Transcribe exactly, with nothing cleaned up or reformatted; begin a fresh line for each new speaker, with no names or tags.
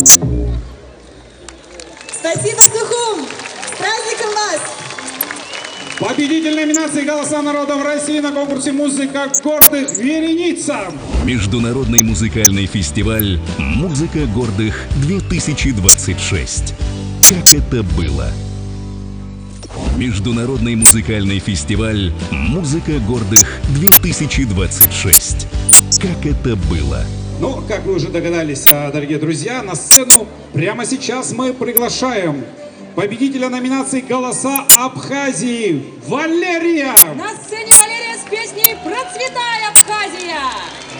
Спасибо, Сухум! С праздником вас!
Победитель номинации «Голоса народов России» на конкурсе «Музыка гордых» Вереница.
Международный музыкальный фестиваль «Музыка гордых-две тысячи двадцать шесть». Как это было? Международный музыкальный фестиваль «Музыка гордых-две тысячи двадцать шесть». Как это было?
Ну, как вы уже догадались, дорогие друзья, на сцену прямо сейчас мы приглашаем победителя номинации «Голоса Абхазии» Валерия!
На сцене Валерия с песней «Процветай, Абхазия!»